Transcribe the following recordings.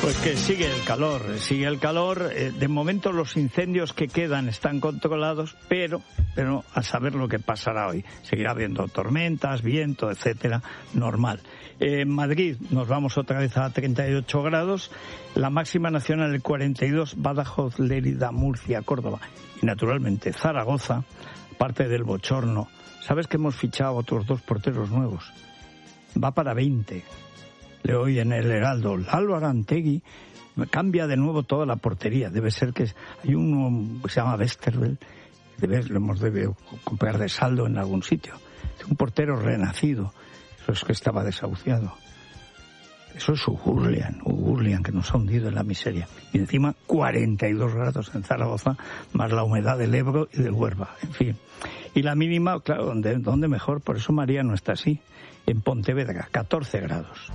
Pues que sigue el calor. De momento los incendios que quedan están controlados, pero a saber lo que pasará hoy. Seguirá habiendo tormentas, viento, etcétera, normal. En Madrid nos vamos otra vez a 38 grados, la máxima nacional el 42, Badajoz, Lérida, Murcia, Córdoba y naturalmente Zaragoza, parte del bochorno. ¿Sabes que hemos fichado otros 2 porteros nuevos? Va para 20. Leo hoy en el Heraldo, Lalo Arantegui cambia de nuevo toda la portería. Debe ser que hay uno que se llama Westerveld, lo hemos debido comprar de saldo en algún sitio. Es un portero renacido, eso es que estaba desahuciado. Eso es Ugurlian, que nos ha hundido en la miseria. Y encima 42 grados en Zaragoza, más la humedad del Ebro y del Huerva, en fin. Y la mínima, claro, ¿dónde mejor? Por eso María no está así. En Pontevedra, 14 grados.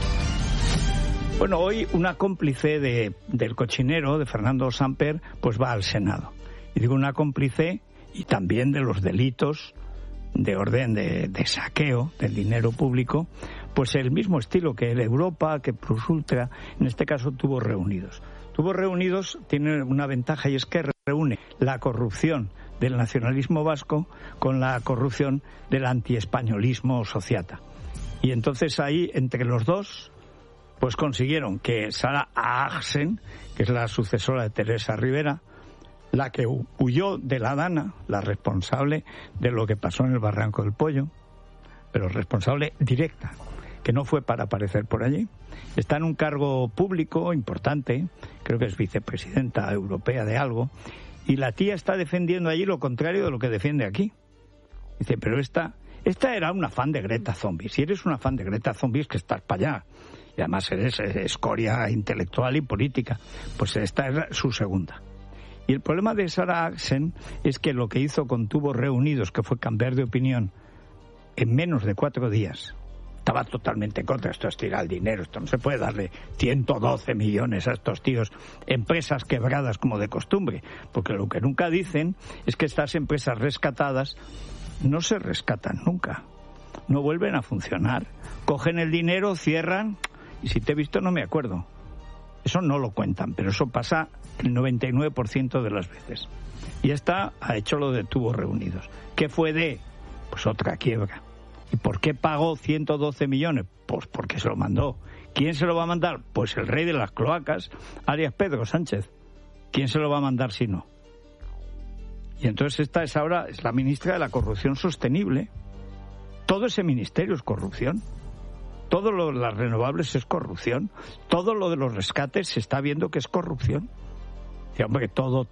Bueno, hoy una cómplice del cochinero, de Fernando Samper, pues va al Senado. Y digo una cómplice y también de los delitos de orden de saqueo del dinero público, pues el mismo estilo que el Europa, que Plus Ultra, en este caso Tubos Reunidos. Tubos Reunidos tiene una ventaja y es que reúne la corrupción del nacionalismo vasco con la corrupción del antiespañolismo sociata. Y entonces ahí, entre los dos, pues consiguieron que Sara Agsen, que es la sucesora de Teresa Rivera, la que huyó de la Dana, la responsable de lo que pasó en el Barranco del Pollo, pero responsable directa, que no fue para aparecer por allí. Está en un cargo público importante, creo que es vicepresidenta europea de algo, y la tía está defendiendo allí lo contrario de lo que defiende aquí. Dice, pero esta era una fan de Greta Thunberg. Si eres una fan de Greta Thunberg, que estás para allá. Y además eres escoria intelectual y política. Pues esta es su segunda. Y el problema de Sara Agsen es que lo que hizo con Tubos Reunidos, que fue cambiar de opinión en menos de 4 días, estaba totalmente contra. Esto es tirar el dinero, esto no se puede darle 112 millones a estos tíos, empresas quebradas como de costumbre, porque lo que nunca dicen es que estas empresas rescatadas no se rescatan nunca, no vuelven a funcionar, cogen el dinero, cierran, y si te he visto no me acuerdo. Eso no lo cuentan, pero eso pasa el 99% de las veces. Y esta ha hecho lo de Tubos Reunidos. ¿Qué fue de? Pues otra quiebra. ¿Y por qué pagó 112 millones? Pues porque se lo mandó. ¿Quién se lo va a mandar? Pues el rey de las cloacas, alias Pedro Sánchez. ¿Quién se lo va a mandar si no? Y entonces esta es ahora la ministra de la corrupción sostenible. Todo ese ministerio es corrupción. Todo lo de las renovables es corrupción. Todo lo de los rescates se está viendo que es corrupción. Y hombre, todo.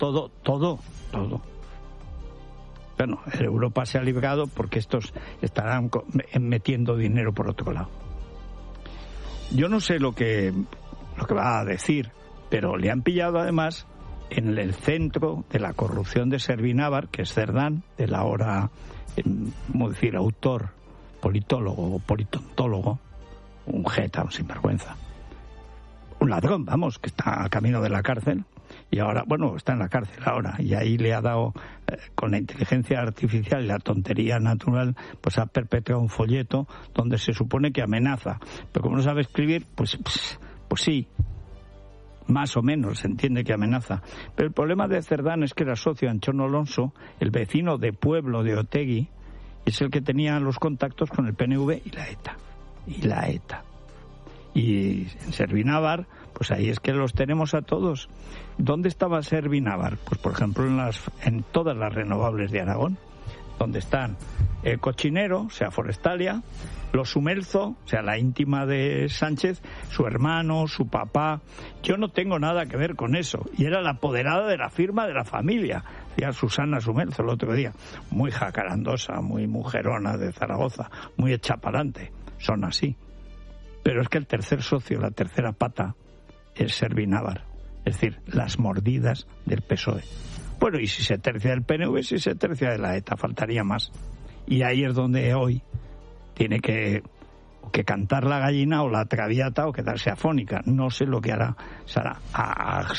Bueno, Europa se ha librado porque estos estarán metiendo dinero por otro lado. Yo no sé lo que va a decir, pero le han pillado además en el centro de la corrupción de Servinávar, que es Cerdán, del ahora, ¿cómo decir?, autor, politólogo o politontólogo, un jeta, un sinvergüenza. Un ladrón, vamos, que está a camino de la cárcel. Y ahora, bueno, está en la cárcel ahora, y ahí le ha dado, con la inteligencia artificial y la tontería natural, pues ha perpetrado un folleto donde se supone que amenaza. Pero como no sabe escribir, pues sí, más o menos se entiende que amenaza. Pero el problema de Cerdán es que era socio de Anchón Alonso, el vecino de pueblo de Otegi, es el que tenía los contactos con el PNV y la ETA. Y en Servinávar, pues ahí es que los tenemos a todos. ¿Dónde estaba Servinávar? Pues por ejemplo en todas las renovables de Aragón, donde están el Cochinero, o sea, Forestalia, los Sumelzo, o sea, la íntima de Sánchez, su hermano, su papá. Yo no tengo nada que ver con eso. Y era la apoderada de la firma de la familia, decía Susana Sumelzo el otro día. Muy jacarandosa, muy mujerona de Zaragoza, muy hecha pa'lante. Son así. Pero es que el tercer socio, la tercera pata, es Servinávar. Es decir, las mordidas del PSOE. Bueno, y si se tercia del PNV, si se tercia de la ETA, faltaría más. Y ahí es donde hoy tiene que cantar la gallina o la traviata o quedarse afónica. No sé lo que hará Sara Agsen.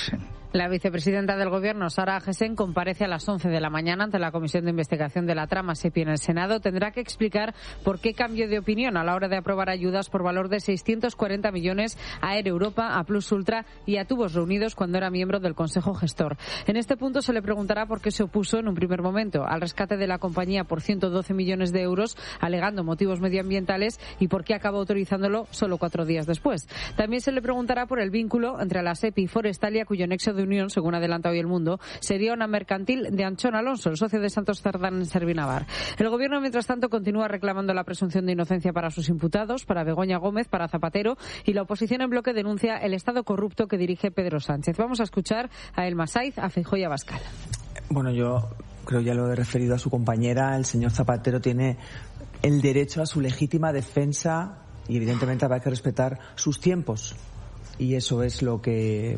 La vicepresidenta del Gobierno, Sara Agesen, comparece a las 11 de la mañana ante la Comisión de Investigación de la Trama SEPI en el Senado. Tendrá que explicar por qué cambió de opinión a la hora de aprobar ayudas por valor de 640 millones a Air Europa, a Plus Ultra y a Tubos Reunidos cuando era miembro del Consejo Gestor. En este punto se le preguntará por qué se opuso en un primer momento al rescate de la compañía por 112 millones de euros, alegando motivos medioambientales, y por qué acabó autorizándolo solo 4 días después. También se le preguntará por el vínculo entre la SEPI y Forestalia, cuyo nexo de unión, según adelanta hoy El Mundo, sería una mercantil de Anchón Alonso, el socio de Santos Cerdán en Servinavar. El Gobierno, mientras tanto, continúa reclamando la presunción de inocencia para sus imputados, para Begoña Gómez, para Zapatero, y la oposición en bloque denuncia el Estado corrupto que dirige Pedro Sánchez. Vamos a escuchar a Elma Saiz, a Feijóo y a Abascal. Bueno, yo creo, ya lo he referido a su compañera, el señor Zapatero tiene el derecho a su legítima defensa y evidentemente habrá que respetar sus tiempos. Y eso es lo que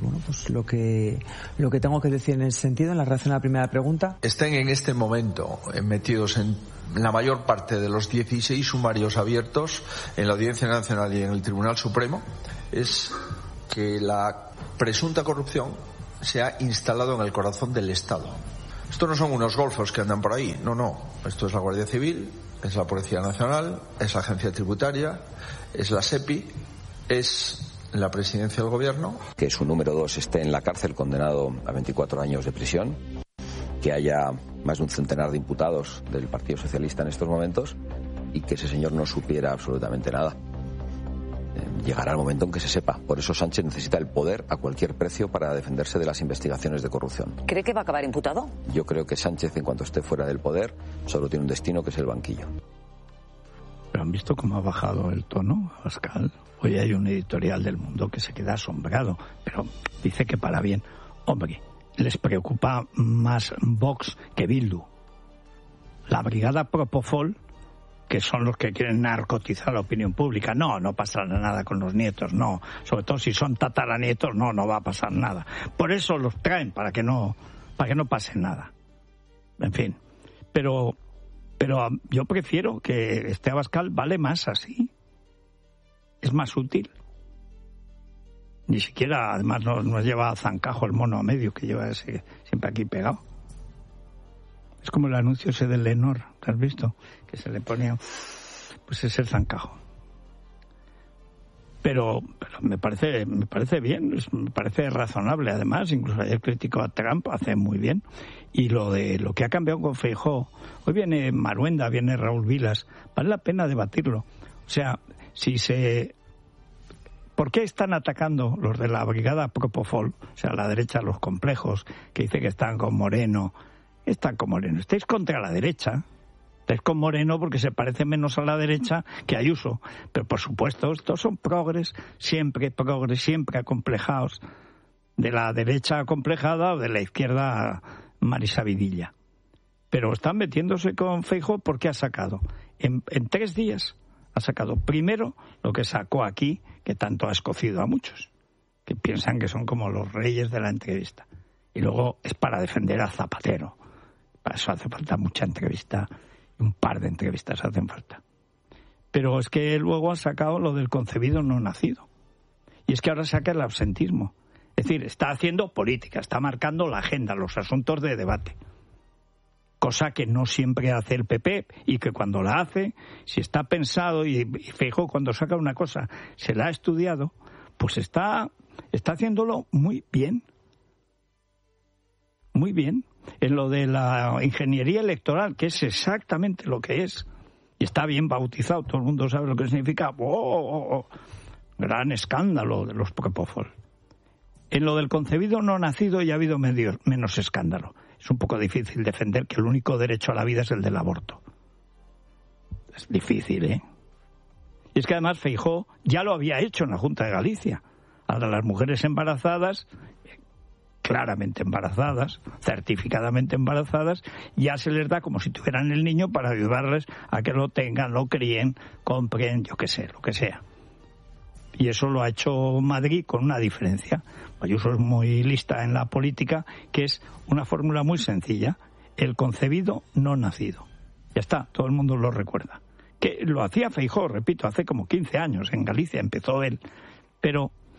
tengo que decir en ese sentido, en la relación a la primera pregunta. Están en este momento metidos en la mayor parte de los 16 sumarios abiertos en la Audiencia Nacional y en el Tribunal Supremo, es que la presunta corrupción se ha instalado en el corazón del Estado. Esto no son unos golfos que andan por ahí, no. Esto es la Guardia Civil, es la Policía Nacional, es la Agencia Tributaria, es la SEPI, es la Presidencia del Gobierno. Que su número 2 esté en la cárcel condenado a 24 años de prisión, que haya más de un centenar de imputados del Partido Socialista en estos momentos y que ese señor no supiera absolutamente nada. Llegará el momento en que se sepa. Por eso Sánchez necesita el poder a cualquier precio para defenderse de las investigaciones de corrupción. ¿Cree que va a acabar imputado? Yo creo que Sánchez, en cuanto esté fuera del poder, solo tiene un destino, que es el banquillo. ¿Pero han visto cómo ha bajado el tono, Abascal? Hoy hay un editorial del Mundo que se queda asombrado, pero dice que para bien. Hombre, les preocupa más Vox que Bildu. La brigada Propofol, que son los que quieren narcotizar la opinión pública, no pasará nada con los nietos, no. Sobre todo si son tataranietos, no va a pasar nada. Por eso los traen, para que no pase nada. En fin, pero yo prefiero que este Abascal vale más así. Es más útil. Ni siquiera, además, nos lleva a zancajo el mono a medio, que lleva ese siempre aquí pegado. Es como el anuncio ese del Lenor, ¿te has visto? Que se le ponía, pues es el zancajo. Pero me parece bien, me parece razonable. Además, incluso ayer criticó a Trump, hace muy bien. Y lo que ha cambiado con Feijóo, hoy viene Maruenda, viene Raúl Vilas, vale la pena debatirlo. O sea, ¿por qué están atacando los de la brigada Propofol, o sea, a la derecha, los complejos, que dice que están con Moreno? Estáis contra la derecha. Estáis con Moreno porque se parece menos a la derecha que a Ayuso. Pero, por supuesto, estos son progres, siempre acomplejados. De la derecha acomplejada o de la izquierda marisabidilla. Pero están metiéndose con Feijóo porque ha sacado. En 3 días ha sacado primero lo que sacó aquí, que tanto ha escocido a muchos, que piensan que son como los reyes de la entrevista. Y luego es para defender a Zapatero. Para eso hace falta mucha entrevista, un par de entrevistas hacen falta. Pero es que luego ha sacado lo del concebido no nacido. Y es que ahora saca el absentismo. Es decir, está haciendo política, está marcando la agenda, los asuntos de debate. Cosa que no siempre hace el PP, y que cuando la hace, si está pensado, y Feijóo cuando saca una cosa se la ha estudiado, pues está haciéndolo muy bien. Muy bien. En lo de la ingeniería electoral, que es exactamente lo que es, y está bien bautizado, todo el mundo sabe lo que significa. Gran escándalo de los Propofol. En lo del concebido no nacido ya ha habido menos escándalo. Es un poco difícil defender que el único derecho a la vida es el del aborto. Es difícil, ¿eh? Y es que además Feijóo ya lo había hecho en la Junta de Galicia. A las mujeres embarazadas, claramente embarazadas, certificadamente embarazadas, ya se les da como si tuvieran el niño para ayudarles a que lo tengan, lo críen, compren, yo qué sé, lo que sea. Y eso lo ha hecho Madrid con una diferencia. Ayuso es muy lista en la política, que es una fórmula muy sencilla: el concebido no nacido. Ya está, todo el mundo lo recuerda. Que lo hacía Feijóo, repito, hace como 15 años en Galicia, empezó él. Pero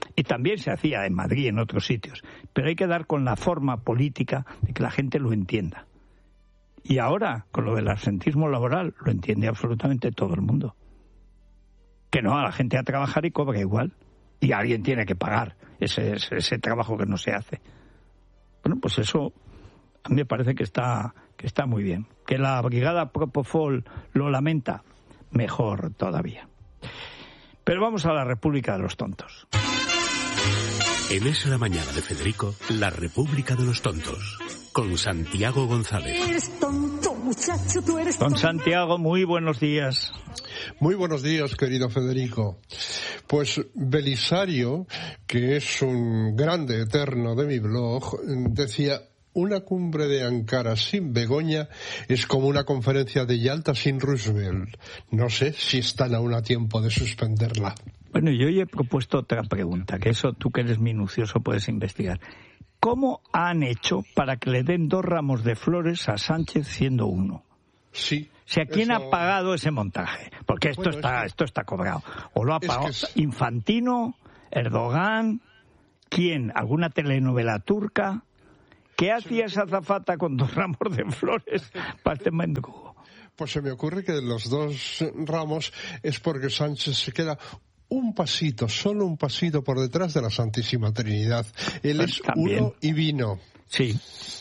Y también se hacía en Madrid y en otros sitios. Pero hay que dar con la forma política de que la gente lo entienda. Y ahora, con lo del absentismo laboral, lo entiende absolutamente todo el mundo. Que no, a la gente a trabajar y cobra igual. Y alguien tiene que pagar ese trabajo que no se hace. Bueno, pues eso a mí me parece que está muy bien. Que la brigada Propofol lo lamenta, mejor todavía. Pero vamos a la República de los Tontos. En Es la Mañana de Federico, la República de los Tontos, con Santiago González. Eres tonto, muchacho, tú eres tonto. Don Santiago, muy buenos días. Muy buenos días, querido Federico. Pues Belisario, que es un grande eterno de mi blog, decía: una cumbre de Ankara sin Begoña es como una conferencia de Yalta sin Roosevelt. No sé si están aún a tiempo de suspenderla. Bueno, yo hoy he propuesto otra pregunta, que eso tú que eres minucioso puedes investigar. ¿Cómo han hecho para que le den 2 ramos de flores a Sánchez siendo uno? Sí. O sea, ¿quién ha pagado ese montaje? Porque esto está cobrado. ¿O lo ha pagado Infantino, Erdogan? ¿Quién? ¿Alguna telenovela turca? ¿Qué hacía esa azafata con 2 ramos de flores para este mendrugo? Pues se me ocurre que de los 2 ramos es porque Sánchez se queda un pasito, solo un pasito por detrás de la Santísima Trinidad. Él es también. uno y vino. Sí.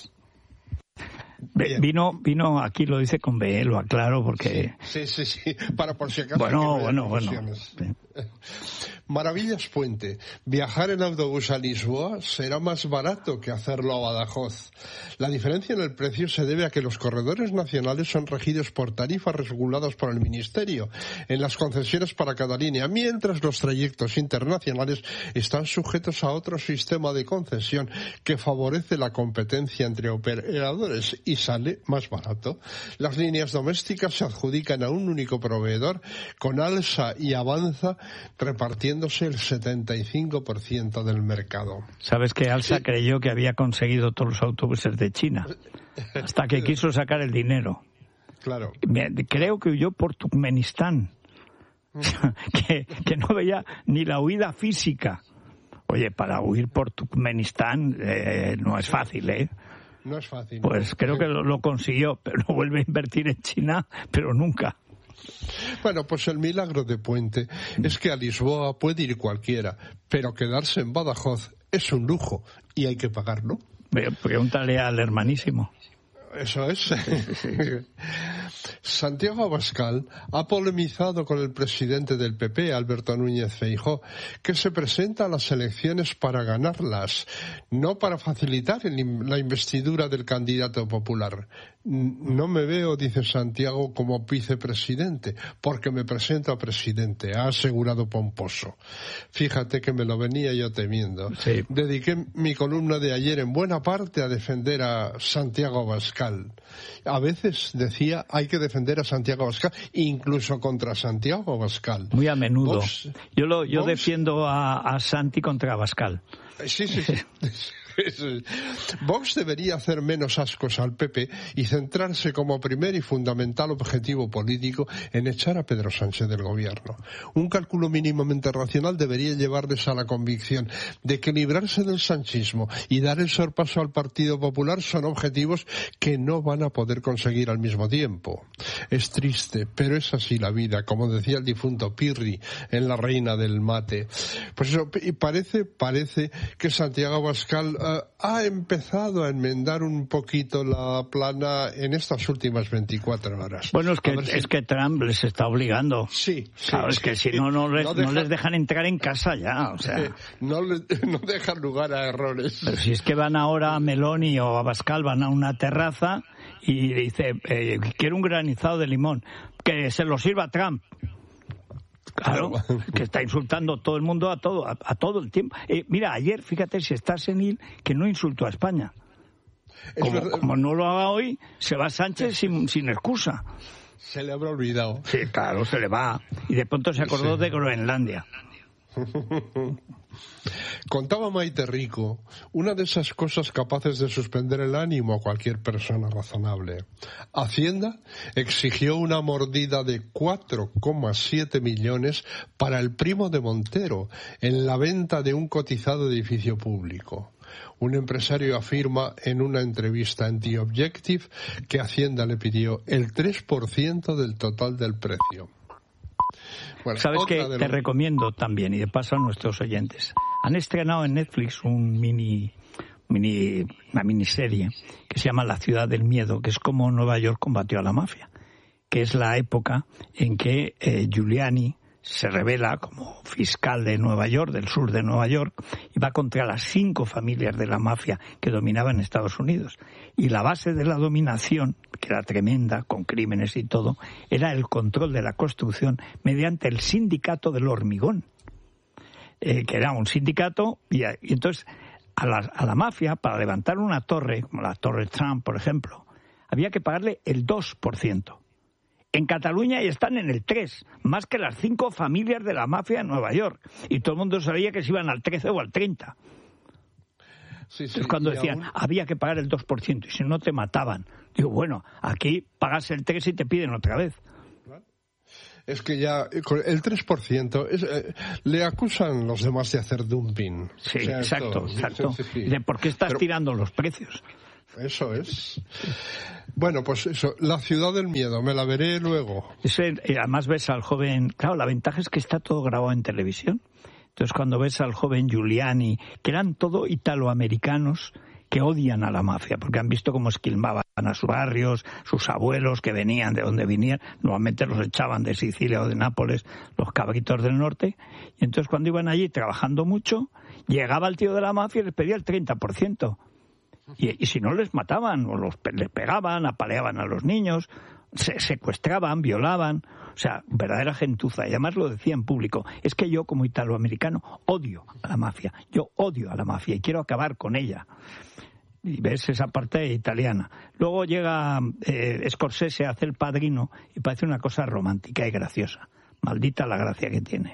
Vino, aquí lo dice con B, lo aclaro porque... Sí, para por si acaso... Bueno. Sí. Maravillas Puente. Viajar en autobús a Lisboa será más barato que hacerlo a Badajoz. La diferencia en el precio se debe a que los corredores nacionales son regidos por tarifas reguladas por el Ministerio en las concesiones para cada línea, mientras los trayectos internacionales están sujetos a otro sistema de concesión que favorece la competencia entre operadores y sale más barato. Las líneas domésticas se adjudican a un único proveedor, con Alsa y Avanza repartiéndose el 75% del mercado. ¿Sabes que Alsa creyó que había conseguido todos los autobuses de China? Hasta que quiso sacar el dinero. Claro. Creo que huyó por Turkmenistán. que no veía ni la huida física. Oye, para huir por Turkmenistán no es fácil, ¿eh? No es fácil. Pues creo que lo consiguió, pero no vuelve a invertir en China, pero nunca. Bueno, pues el milagro de Puente es que a Lisboa puede ir cualquiera, pero quedarse en Badajoz es un lujo y hay que pagarlo. Pregúntale al hermanísimo. Eso es. Santiago Abascal ha polemizado con el presidente del PP, Alberto Núñez Feijóo, que se presenta a las elecciones para ganarlas, no para facilitar la investidura del candidato popular. No me veo, dice Santiago, como vicepresidente, porque me presento a presidente, ha asegurado pomposo. Fíjate que me lo venía yo temiendo. Sí. Dediqué mi columna de ayer en buena parte a defender a Santiago Abascal. A veces decía, hay que defender a Santiago Abascal, incluso contra Santiago Abascal. Muy a menudo. Yo defiendo a Santi contra Abascal. Sí. Vox debería hacer menos ascos al PP y centrarse como primer y fundamental objetivo político en echar a Pedro Sánchez del gobierno. Un cálculo mínimamente racional debería llevarles a la convicción de que librarse del sanchismo y dar el sorpaso al Partido Popular son objetivos que no van a poder conseguir al mismo tiempo. Es triste, pero es así la vida, como decía el difunto Pirri en La Reina del Mate. Pues eso, y parece que Santiago Abascal ha empezado a enmendar un poquito la plana en estas últimas 24 horas. Bueno, es que Trump les está obligando. Sí. Claro, es que si no les dejan entrar en casa ya, o sea. No dejan lugar a errores. Pero si es que van ahora a Meloni o a Abascal, van a una terraza y dice, quiero un granizado de limón, que se lo sirva Trump. Claro, que está insultando todo el mundo a todo el tiempo. Mira, ayer, fíjate, si está senil, que no insultó a España. Como no lo haga hoy, se va Sánchez sin excusa. Se le habrá olvidado. Sí, claro, se le va. Y de pronto se acordó de Groenlandia. Contaba Maite Rico una de esas cosas capaces de suspender el ánimo a cualquier persona razonable. Hacienda exigió una mordida de 4,7 millones para el primo de Montero en la venta de un cotizado edificio público. Un empresario afirma en una entrevista en The Objective que Hacienda le pidió el 3% del total del precio. Bueno, ¿sabes qué? Te recomiendo también, y de paso a nuestros oyentes. Han estrenado en Netflix una miniserie que se llama La ciudad del miedo, que es como Nueva York combatió a la mafia, que es la época en que Giuliani se revela como fiscal de Nueva York, del sur de Nueva York, y va contra las 5 familias de la mafia que dominaban Estados Unidos. Y la base de la dominación, que era tremenda, con crímenes y todo, era el control de la construcción mediante el sindicato del hormigón, que era un sindicato, y entonces a la mafia, para levantar una torre, como la Torre Trump, por ejemplo, había que pagarle el 2%. En Cataluña ya están en el 3%, más que las 5 familias de la mafia de Nueva York. Y todo el mundo sabía que se iban al 13 o al 30%. Sí, entonces cuando decían, había que pagar el 2%, y si no te mataban. Digo, bueno, aquí pagas el 3% y te piden otra vez. Es que ya el 3% le acusan los demás de hacer dumping. Sí, o sea, exacto. Sí. De por qué estás tirando los precios. Eso es. Bueno, pues eso, La ciudad del miedo, me la veré luego. Además ves al joven, claro, la ventaja es que está todo grabado en televisión. Entonces cuando ves al joven Giuliani, que eran todo italoamericanos que odian a la mafia, porque han visto cómo esquilmaban a sus barrios, sus abuelos que venían de donde venían, normalmente los echaban de Sicilia o de Nápoles, los cabritos del norte, y entonces cuando iban allí trabajando mucho, llegaba el tío de la mafia y les pedía el 30%. Y si no les mataban, o les pegaban, apaleaban a los niños, secuestraban, violaban, o sea, verdadera gentuza. Y además lo decía en público, es que yo como italoamericano odio a la mafia, yo odio a la mafia y quiero acabar con ella. Y ves esa parte italiana. Luego llega Scorsese, hace El Padrino y parece una cosa romántica y graciosa. Maldita la gracia que tiene.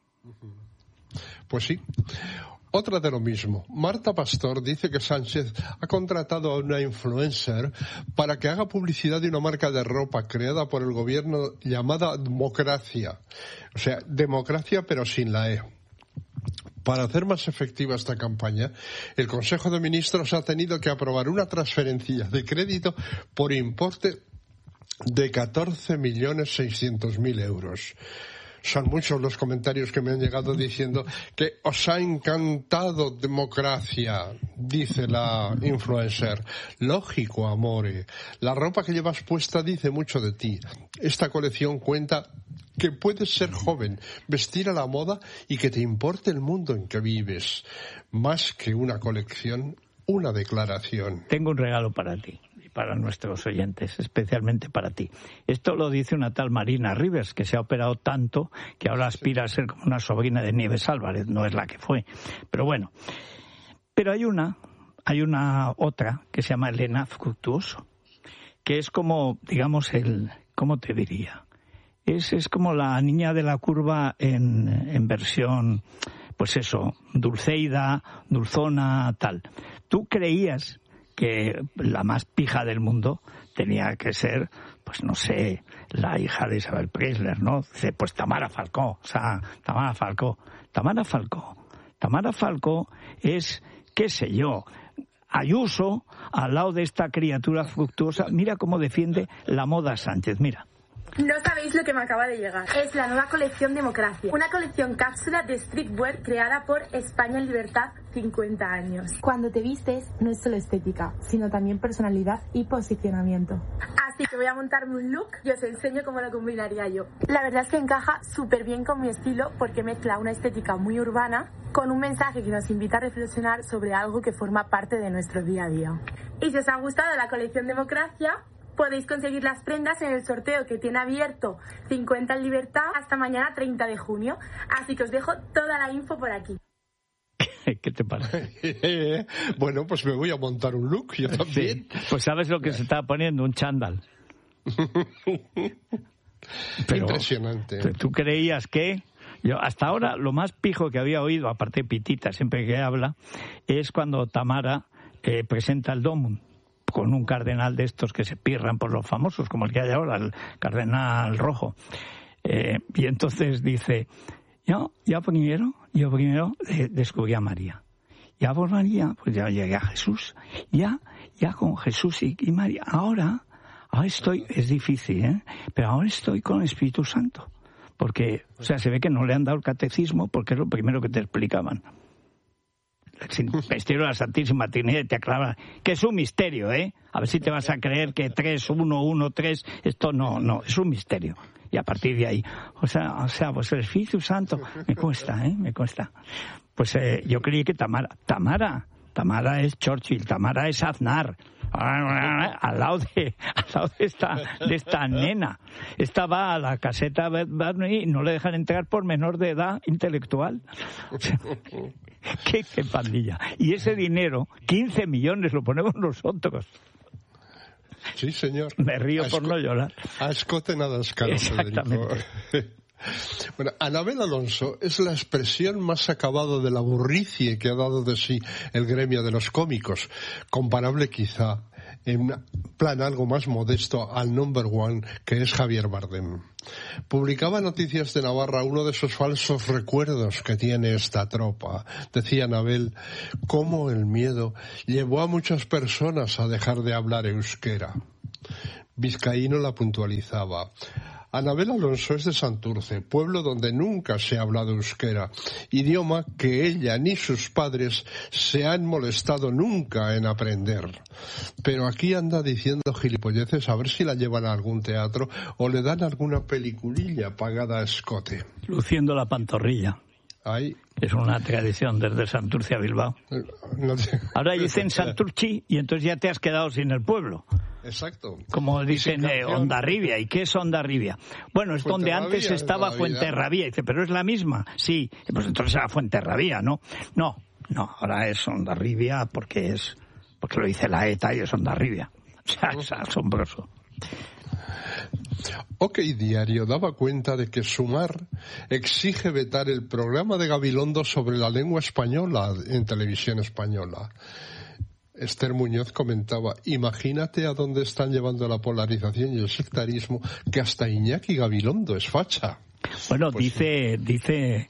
Pues sí. Otra de lo mismo. Marta Pastor dice que Sánchez ha contratado a una influencer para que haga publicidad de una marca de ropa creada por el gobierno llamada Democracia. O sea, democracia pero sin la E. Para hacer más efectiva esta campaña, el Consejo de Ministros ha tenido que aprobar una transferencia de crédito por importe de 14.600.000 euros. Son muchos los comentarios que me han llegado diciendo que os ha encantado Democracia, dice la influencer. Lógico, amore. La ropa que llevas puesta dice mucho de ti. Esta colección cuenta que puedes ser joven, vestir a la moda y que te importe el mundo en que vives. Más que una colección, una declaración. Tengo un regalo para ti. Para nuestros oyentes, especialmente para ti. Esto lo dice una tal Marina Rivers, que se ha operado tanto que ahora aspira a ser como una sobrina de Nieves Álvarez, no es la que fue. Pero bueno, pero hay una otra que se llama Elena Fructuoso, que es como, digamos, ¿cómo te diría? Es como la niña de la curva en versión, pues eso, Dulceida, Dulzona, tal. Tú creías que la más pija del mundo tenía que ser, pues no sé, la hija de Isabel Preisler, ¿no? Dice, pues Tamara Falcó, o sea, Tamara Falcó es, qué sé yo, Ayuso al lado de esta criatura fructuosa. Mira cómo defiende la moda Sánchez, mira. No sabéis lo que me acaba de llegar. Es la nueva colección Democracia. Una colección cápsula de streetwear creada por España en Libertad 50 años. Cuando te vistes, no es solo estética, sino también personalidad y posicionamiento. Así que voy a montarme un look y os enseño cómo lo combinaría yo. La verdad es que encaja súper bien con mi estilo porque mezcla una estética muy urbana con un mensaje que nos invita a reflexionar sobre algo que forma parte de nuestro día a día. Y si os ha gustado la colección Democracia, podéis conseguir las prendas en el sorteo que tiene abierto 50 en Libertad hasta mañana 30 de junio. Así que os dejo toda la info por aquí. ¿Qué te parece? Bueno, pues me voy a montar un look, yo también. Sí. Pues sabes lo que se está poniendo, un chándal. Pero, impresionante. ¿Tú creías que Yo hasta ahora lo más pijo que había oído, aparte de Pitita, siempre que habla, es cuando Tamara presenta el Domum con un cardenal de estos que se pirran por los famosos, como el que hay ahora, el cardenal rojo. Y entonces dice, yo primero descubrí a María. Ya por María, pues ya llegué a Jesús. Ya con Jesús y María. Ahora estoy, es difícil, pero ahora estoy con el Espíritu Santo. Porque, o sea, se ve que no le han dado el catecismo porque es lo primero que te explicaban. El misterio de la Santísima Trinidad te aclara que es un misterio, A ver si te vas a creer que 3, 1, 1, 3, esto no, es un misterio. Y a partir de ahí, o sea, pues el Espíritu Santo, me cuesta. Pues yo creí que Tamara es Churchill, Tamara es Aznar, al lado de esta nena. Esta va a la caseta Barney y no le dejan entrar por menor de edad intelectual. O sea, qué pandilla. Y ese dinero, 15 millones, lo ponemos nosotros. Sí, señor. Me río por no llorar. A escote nada escala, Federico. Bueno, Anabel Alonso es la expresión más acabada de la burricie que ha dado de sí el gremio de los cómicos, comparable quizá en plan algo más modesto al number one que es Javier Bardem. Publicaba Noticias de Navarra uno de esos falsos recuerdos que tiene esta tropa. Decía Anabel cómo el miedo llevó a muchas personas a dejar de hablar euskera. Vizcaíno la puntualizaba. Anabel Alonso es de Santurce, pueblo donde nunca se ha hablado euskera, idioma que ella ni sus padres se han molestado nunca en aprender. Pero aquí anda diciendo gilipolleces a ver si la llevan a algún teatro o le dan alguna peliculilla pagada a escote. Luciendo la pantorrilla. Ahí. Es una tradición desde Santurce a Bilbao. Ahora dicen Santurchi y entonces ya te has quedado sin el pueblo. Exacto. Como dicen Hondarribia. ¿Y qué es Hondarribia? Bueno, es donde antes estaba Fuenterrabía. Dice, ¿pero es la misma? Sí. Pues entonces era Fuenterrabía, ¿no? No, ahora es Hondarribia porque lo dice la ETA y es Hondarribia. O sea, es asombroso. OK Diario daba cuenta de que Sumar exige vetar el programa de Gabilondo sobre la lengua española en televisión española. Esther Muñoz comentaba, imagínate a dónde están llevando la polarización y el sectarismo, que hasta Iñaki Gabilondo es facha. Bueno, pues dice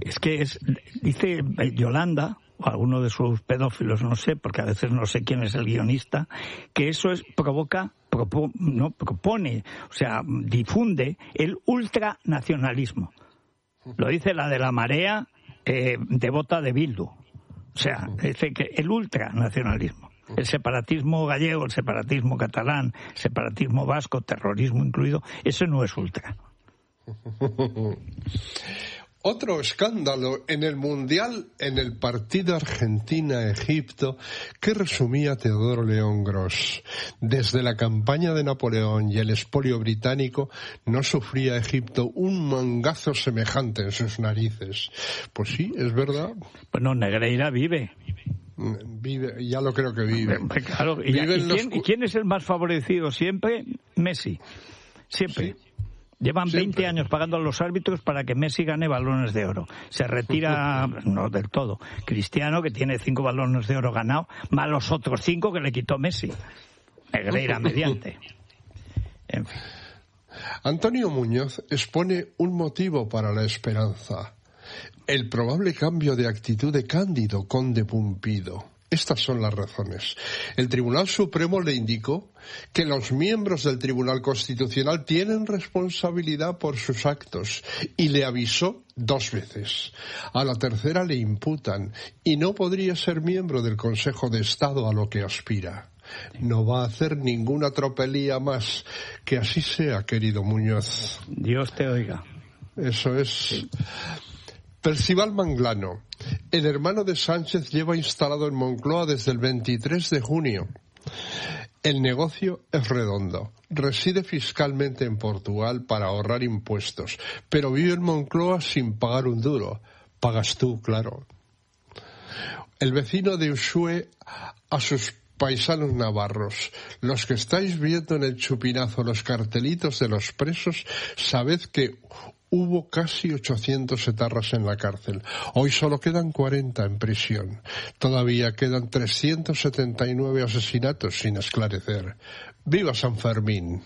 Yolanda, o alguno de sus pedófilos, no sé, porque a veces no sé quién es el guionista, que eso propone, o sea, difunde el ultranacionalismo. Lo dice la de la Marea, devota de Bildu. O sea, dice que el ultranacionalismo, el separatismo gallego, el separatismo catalán, el separatismo vasco, terrorismo incluido, eso no es ultra. Otro escándalo en el Mundial en el partido Argentina-Egipto que resumía Teodoro León Gros. Desde la campaña de Napoleón y el expolio británico no sufría Egipto un mangazo semejante en sus narices. Pues sí, es verdad. Bueno, Negreira vive. Ya lo creo que vive. Claro. ¿Y quién es el más favorecido siempre? Messi. Siempre. Sí. Llevan 20 años pagando a los árbitros para que Messi gane balones de oro. Se retira, no del todo, Cristiano, que tiene 5 balones de oro ganados, más los otros 5 que le quitó Messi. Negreira mediante. En fin. Antonio Muñoz expone un motivo para la esperanza. El probable cambio de actitud de Cándido Conde Pumpido. Estas son las razones. El Tribunal Supremo le indicó que los miembros del Tribunal Constitucional tienen responsabilidad por sus actos y le avisó 2 veces. A la tercera le imputan y no podría ser miembro del Consejo de Estado a lo que aspira. No va a hacer ninguna tropelía más. Que así sea, querido Muñoz. Dios te oiga. Eso es. Sí. Percival Manglano, el hermano de Sánchez, lleva instalado en Moncloa desde el 23 de junio. El negocio es redondo. Reside fiscalmente en Portugal para ahorrar impuestos, pero vive en Moncloa sin pagar un duro. Pagas tú, claro. El vecino de Uxue a sus paisanos navarros, los que estáis viendo en el chupinazo los cartelitos de los presos, sabed que hubo casi 800 etarras en la cárcel. Hoy solo quedan 40 en prisión. Todavía quedan 379 asesinatos sin esclarecer. ¡Viva San Fermín!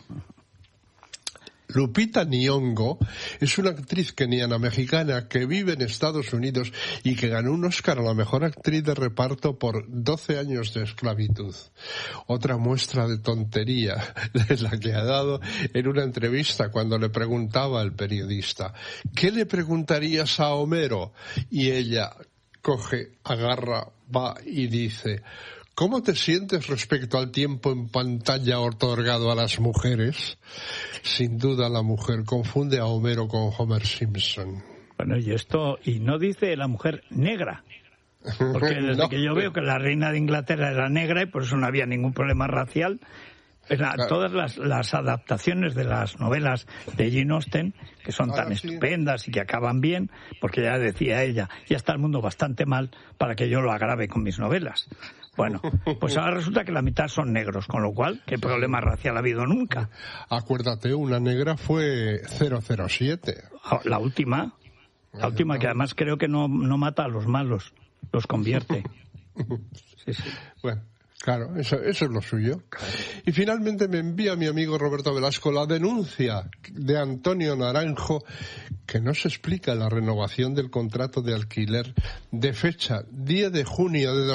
Lupita Nyong'o es una actriz keniana mexicana que vive en Estados Unidos y que ganó un Oscar a la mejor actriz de reparto por 12 años de esclavitud. Otra muestra de tontería es la que ha dado en una entrevista cuando le preguntaba al periodista: ¿qué le preguntarías a Homero? Y ella coge, agarra, va y dice: ¿cómo te sientes respecto al tiempo en pantalla otorgado a las mujeres? Sin duda la mujer confunde a Homero con Homer Simpson. Bueno, y no dice la mujer negra, porque desde no, que yo veo que la reina de Inglaterra era negra y por eso no había ningún problema racial. Claro. Todas las adaptaciones de las novelas de Jane Austen, que son tan estupendas y que acaban bien, porque ya decía ella, ya está el mundo bastante mal para que yo lo agrave con mis novelas. Bueno, pues ahora resulta que la mitad son negros, con lo cual, ¿qué problema racial ha habido nunca? Acuérdate, una negra fue 007. La última que además creo que no mata a los malos, los convierte. Sí. Bueno. Claro, eso es lo suyo. Y finalmente me envía mi amigo Roberto Velasco la denuncia de Antonio Naranjo, que no se explica la renovación del contrato de alquiler de fecha 10 de junio de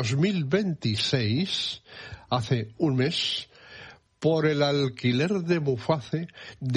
2026, hace un mes, por el alquiler de Muface